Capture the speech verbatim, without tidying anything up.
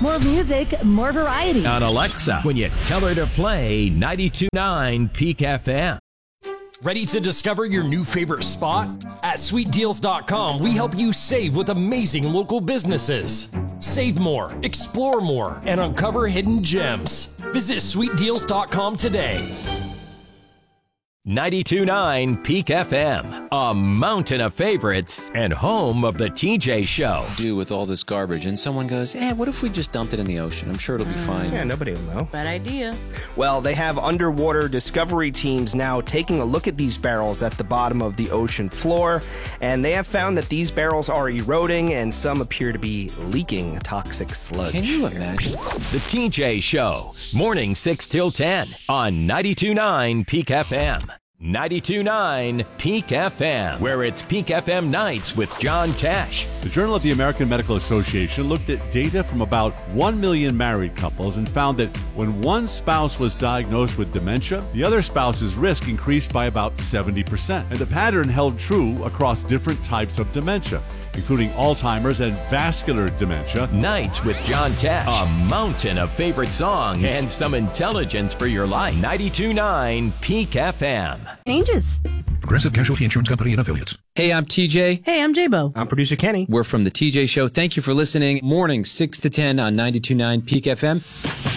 More music, more variety. On Alexa, when you tell her to play ninety-two point nine Peak F M. Ready to discover your new favorite spot? At sweet deals dot com, we help you save with amazing local businesses. Save more, explore more, and uncover hidden gems. Visit sweet deals dot com today. ninety-two point nine Peak F M, a mountain of favorites and home of the T J Show. Do with all this garbage, and someone goes, eh, what if we just dumped it in the ocean? I'm sure it'll be fine. Yeah, nobody will know. Bad idea. Well, they have underwater discovery teams now taking a look at these barrels at the bottom of the ocean floor, and they have found that these barrels are eroding and some appear to be leaking toxic sludge. Can you imagine? The T J Show, morning six till ten on ninety-two point nine Peak F M. ninety-two point nine Peak F M, where it's Peak F M Nights with John Tesh. The Journal of the American Medical Association looked at data from about one million married couples and found that when one spouse was diagnosed with dementia, the other spouse's risk increased by about seventy percent. And the pattern held true across different types of dementia, including Alzheimer's and vascular dementia. Nights with John Tesh, a mountain of favorite songs and some intelligence for your life. ninety-two point nine Peak F M. Changes. Progressive Casualty Insurance Company and Affiliates. Hey, I'm T J. Hey, I'm J-Bo. I'm producer Kenny. We're from The T J Show. Thank you for listening. Morning six to ten on ninety-two point nine Peak F M.